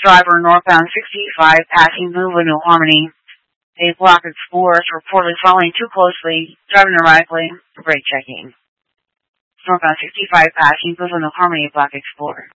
driver northbound 65 passing Blue New Harmony. A Block Explorer is reportedly following too closely, driving erratically, brake checking. Northbound 65 passing Blue New Harmony Block Explorer.